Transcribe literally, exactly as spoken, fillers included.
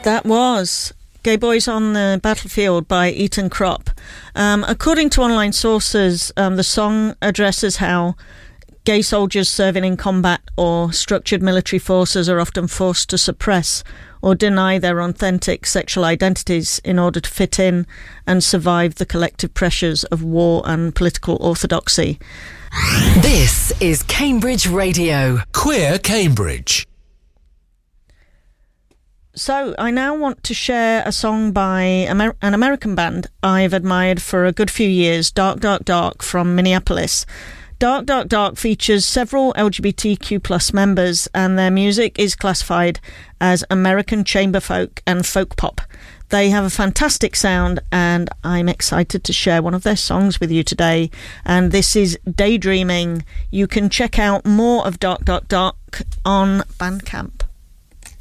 That was Gay Boys on the Battlefield by Eton Crop. Um, according to online sources, um, the song addresses how gay soldiers serving in combat or structured military forces are often forced to suppress or deny their authentic sexual identities in order to fit in and survive the collective pressures of war and political orthodoxy. This is Cambridge Radio. Queer Cambridge. So I now want to share a song by Amer- an American band I've admired for a good few years, Dark Dark Dark from Minneapolis. Dark Dark Dark features several L G B T Q plus members, and their music is classified as American chamber folk and folk pop. They have a fantastic sound, and I'm excited to share one of their songs with you today. And this is Daydreaming. You can check out more of Dark Dark Dark on Bandcamp.